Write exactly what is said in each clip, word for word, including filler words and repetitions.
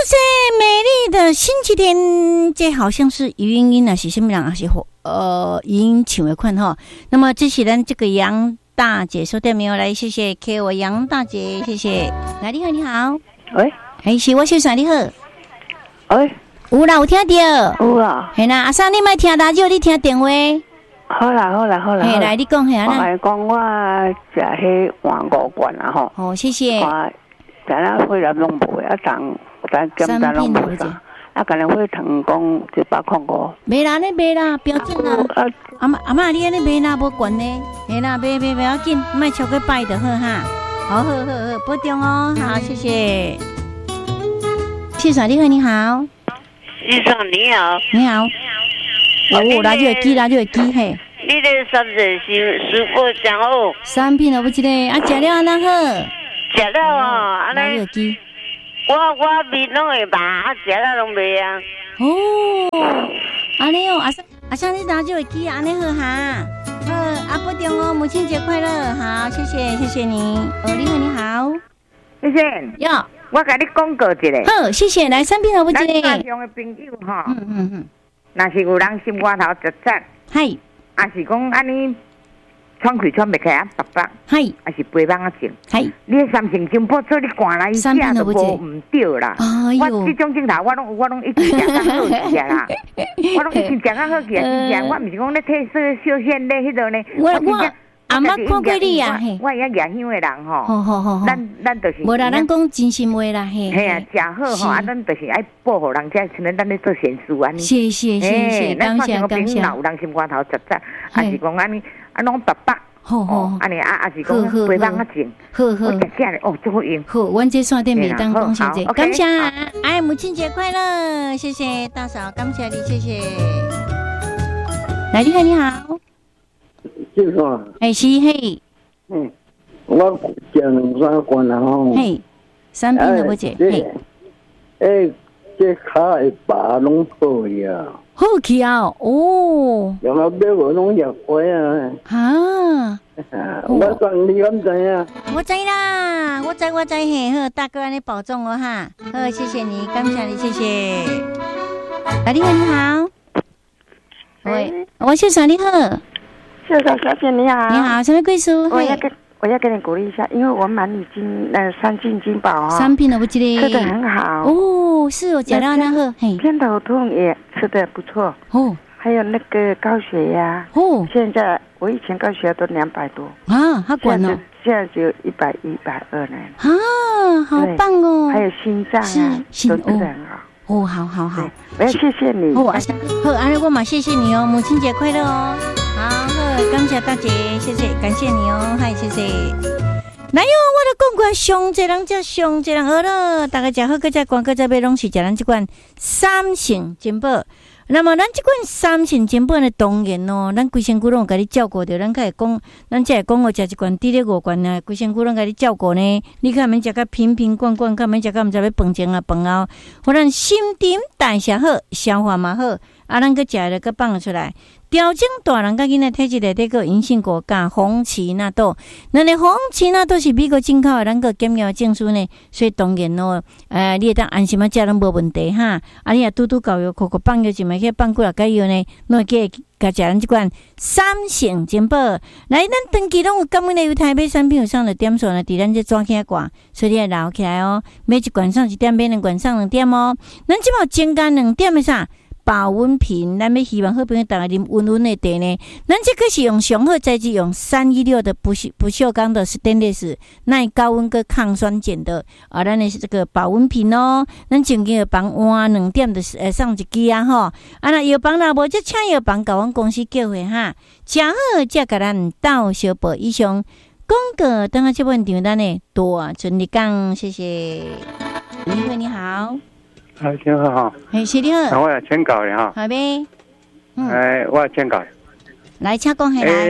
塞，美丽的星期天，这好像是余音音啊，是什么人啊？是呃余音请为款哈。那么这是咱这个杨大姐收到没有？来，谢谢给我杨大姐，谢谢。来，你好，你好， 喂， 哎，是我小嫂，你好， 喂， 有啦，有听到， 有啊， 系啦，阿嫂你莫听radio，你听电话。 好啦，好啦，好啦， 嘿，来，你讲下啦。 我讲我食迄黄五罐啊吼。 哦，谢谢。 我咱那会来拢无，啊长咱简单拢无啥。啊，可能会成功一百块五。 没啦，你没啦，标准啦。啊，阿妈阿妈，你安尼没啦，无管呢。没啦，别别不要紧，莫超过拜的好哈。好好好好，保重哦。好，谢谢。谢嫂你好，你好。 谢嫂你好。 你好。哦，垃圾会记，垃圾会记嘿。 你的三日是师傅讲好。 三品了不记得，啊，食了安那好。 食了哦，安尼。 垃圾会记。 我我面拢会麻，啊，食了拢袂啊。 哦，安尼哦，阿嫂阿嫂你垃圾会记，安尼好哈。好，啊，保重哦，母亲节快乐，好，谢谢谢谢你。哦，你好你好。 先生。 哟。 我甲你讲过一个。 好，谢谢。来，三品了不记得。 咱家乡的朋友哈。 嗯嗯嗯。 若是有人心肝头直直， 系， 还是讲安尼喘气喘袂开啊，白白， 系， 还是背帮啊症， 系。 你三成金宝做你灌来一下都无唔对啦。我这种镜头我拢我拢已经食到好起啊啦，我拢已经食到好起啊，之前我唔是讲咧褪色小线咧迄个呢， 我我。阿妈看过你啊， 嘿，我也牙香的人吼， 好好好好， 咱咱就是， 无啦，咱讲真心话啦，嘿， 嘿啊，食好吼，啊，咱就是爱保护人家，像咱咧做善事安尼。 谢谢谢谢，感谢感谢。 有人心肝头杂杂，还是讲安尼，啊，拢白白， 好好， 安尼啊，还是讲背帮啊正， 好好， 食起来哦，就好用。 好，阮这线顶袂当讲谢谢，感谢，哎，母亲节快乐，谢谢大嫂，感谢你，谢谢。来，你好，你好， 是啥？ 哎，是嘿。 嗯，我食两三罐啊吼。 嘿，三品了不姐？嘿， 诶，这脚会拔拢好呀。 好去啊！哦。 然后买我拢药鬼啊。 啊。 我讲你敢知啊？ 我知啦，我知我知嘿，好，大哥你保重哦哈。好，谢谢你，感谢你，谢谢。啊，你好，你好。喂，我秀嫂你好。 秀嫂小姐你好， 你好，什么贵叔？ 我要跟我要跟你鼓励一下，因为我买你金呃三金金宝啊， 三品了不记得， 吃的很好哦，是哦，讲到那个，嘿， 偏头痛也吃的不错哦， 还有那个高血压哦， 现在我以前高血压都两百多啊，好管哦， 现在只有一百一百二呢， 啊，好棒哦， 还有心脏啊， 心都吃的很好。 哦，好好好， 我要谢谢你。 好，好，安尼我嘛谢谢你哦，母亲节快乐哦。好，好，感谢大姐，谢谢，感谢你哦，嗨，谢谢。来哟，我都讲过，上济人食上济人饿了，大家食好，搁再关，搁再买，拢是食咱这款三成金宝。那么咱这款三成金宝呢，当然哦，咱规身躯拢甲你照顾着，咱才会讲，咱才会讲我食一罐滴咧五罐呢，规身躯拢甲你照顾呢。你看免食甲瓶瓶罐罐，看免食甲毋知要饭前啊饭后，互咱新陈代谢好，消化嘛好，啊，咱搁食了搁放出来。调整大人甲囡仔体质内底个银杏果加红旗纳豆，咱的红旗纳豆是美国进口的，咱个检验证书呢，所以当然咯，呃，你会当安心啊，食拢无问题哈。啊，你也拄拄教育，口口放药就咪去放几啊个药呢，侬会记甲食咱即款三成金宝。来，咱长期拢有感恩的有台北产品有上的点数呢，伫咱这抓起来挂，所以你要留起来哦。每一罐上一点，每两罐上两点哦。咱即马增加两点的啥？保温瓶，咱要希望好朋友大家啉温温的茶呢。咱这个是用上好材质，用三一六的不锈不锈钢的 stainless 耐高温跟抗酸碱的啊，咱的是这个保温瓶哦。咱前期药房换两点的呃送一支啊吼。啊那药房若无就请药房甲阮公司叫回哈，食好才甲咱到小宝以上。广告等下这问题咱呢多顺利讲，谢谢。你好，你好。 啊，先生好。 哎，是你好。 啊，我来签稿的哈。 好呗。 嗯。哎，我来签稿。 来，请讲下来。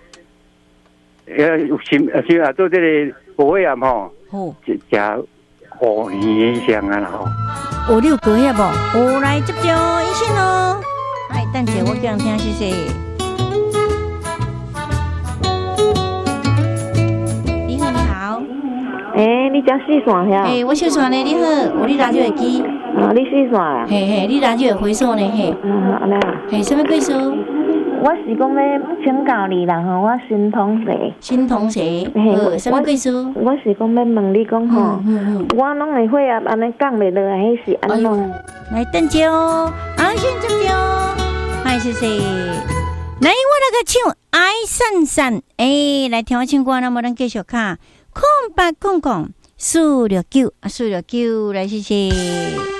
呃，有心呃，是啊，做这个保养吼。 好。 加火影响啊，吼。 哦，你有高血无？哦，来接着医生哦。哎，等者我叫人听，谢谢。你好，你好。 诶，你讲四线呀？ 诶，我小线呢，你好，我你拿就会记。 啊，你四线啊？ 嘿嘿，你拿就会回数呢嘿。 嗯，安尼啊。 嘿，什么贵数？ 我是讲要请教你啦吼，我新同学。 新同学。嘿，什么贵数？ 我是讲要问你讲吼，我拢会会啊，安尼讲袂落来，迄是安怎？ 来等着哦，啊，先等着哦。嗨，谢谢。来，我那个唱《爱闪闪》，诶，来听我唱歌，那么咱继续看空白空空四六九啊，四六九，来谢谢。